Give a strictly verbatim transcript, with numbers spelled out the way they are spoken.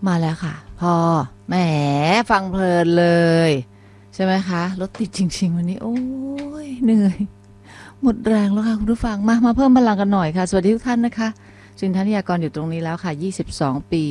มาแล้วค่ะพอแหมฟังเพลินเลย ใช่ไหมคะรถติดจริงๆวันนี้โอ้ยเหนื่อยหมดแรงแล้วค่ะคุณผู้ฟังมามาเพิ่มพลังกันหน่อยค่ะสวัสดีทุกท่านนะคะสินธนิยากรอยู่ตรงนี้แล้วค่ะยี่สิบสองปี